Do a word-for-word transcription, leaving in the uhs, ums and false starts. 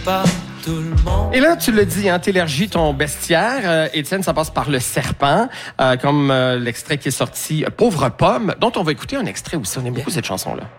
pas tout le monde. Et là, tu le dis, hein, t'élargis ton bestiaire. Euh, Étienne, ça passe par Le Serpent, euh, comme euh, l'extrait qui est sorti, euh, Pauvre Pomme, dont on va écouter un extrait aussi. On aime beaucoup cette chanson-là.